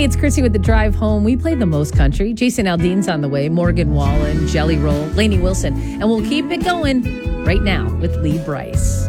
Hey, it's Chrissy with The Drive Home. We play the most country. Jason Aldean's on the way, Morgan Wallen, Jelly Roll, Lainey Wilson. And we'll keep it going right now with Lee Brice.